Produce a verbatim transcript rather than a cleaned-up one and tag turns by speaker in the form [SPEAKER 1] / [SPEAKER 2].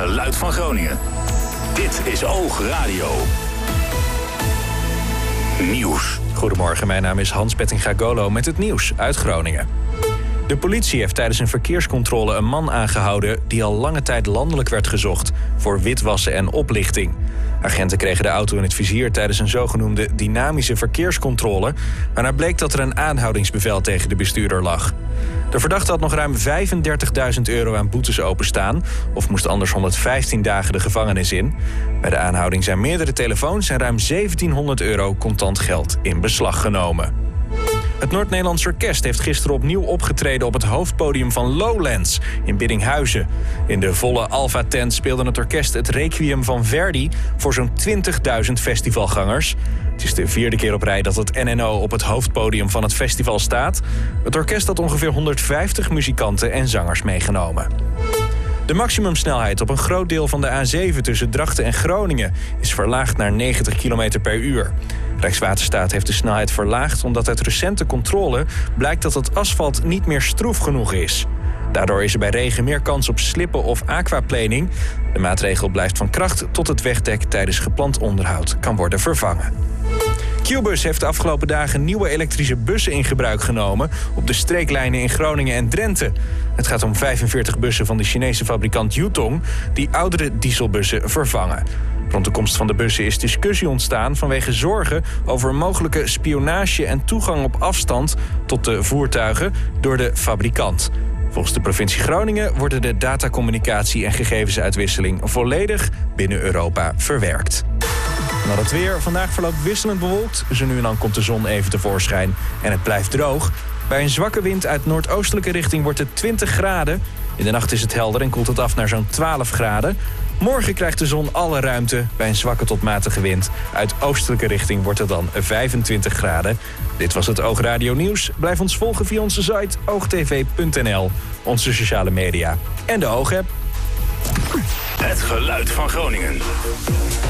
[SPEAKER 1] geluid van Groningen. Dit is Oog Radio. Nieuws.
[SPEAKER 2] Goedemorgen, mijn naam is Hans Bettinga-Golo met het nieuws uit Groningen. De politie heeft tijdens een verkeerscontrole een man aangehouden die al lange tijd landelijk werd gezocht voor witwassen en oplichting. Agenten kregen de auto in het vizier tijdens een zogenoemde dynamische verkeerscontrole, waarna bleek dat er een aanhoudingsbevel tegen de bestuurder lag. De verdachte had nog ruim vijfendertigduizend euro aan boetes openstaan of moest anders honderdvijftien dagen de gevangenis in. Bij de aanhouding zijn meerdere telefoons en ruim zeventienhonderd euro contant geld in beslag genomen. Het Noord-Nederlands Orkest heeft gisteren opnieuw opgetreden op het hoofdpodium van Lowlands in Biddinghuizen. In de volle Alpha-tent speelde het orkest het Requiem van Verdi voor zo'n twintigduizend festivalgangers. Het is de vierde keer op rij dat het N N O op het hoofdpodium van het festival staat. Het orkest had ongeveer honderdvijftig muzikanten en zangers meegenomen. De maximumsnelheid op een groot deel van de A zeven tussen Drachten en Groningen is verlaagd naar negentig kilometer per uur. Rijkswaterstaat heeft de snelheid verlaagd omdat uit recente controle blijkt dat het asfalt niet meer stroef genoeg is. Daardoor is er bij regen meer kans op slippen of aquaplaning. De maatregel blijft van kracht tot het wegdek tijdens gepland onderhoud kan worden vervangen. Qbus heeft de afgelopen dagen nieuwe elektrische bussen in gebruik genomen op de streeklijnen in Groningen en Drenthe. Het gaat om vijfenveertig bussen van de Chinese fabrikant Yutong die oudere dieselbussen vervangen. Rond de komst van de bussen is discussie ontstaan vanwege zorgen over mogelijke spionage en toegang op afstand tot de voertuigen door de fabrikant. Volgens de provincie Groningen worden de datacommunicatie en gegevensuitwisseling volledig binnen Europa verwerkt. Dan het weer. Vandaag verloopt wisselend bewolkt. Zo nu en dan komt de zon even tevoorschijn en het blijft droog. Bij een zwakke wind uit noordoostelijke richting wordt het twintig graden. In de nacht is het helder en koelt het af naar zo'n twaalf graden. Morgen krijgt de zon alle ruimte. Bij een zwakke tot matige wind uit oostelijke richting wordt het dan vijfentwintig graden. Dit was het Oogradio Nieuws. Blijf ons volgen via onze site oogtv punt n l, onze sociale media en de Oog-app.
[SPEAKER 1] Het geluid van Groningen.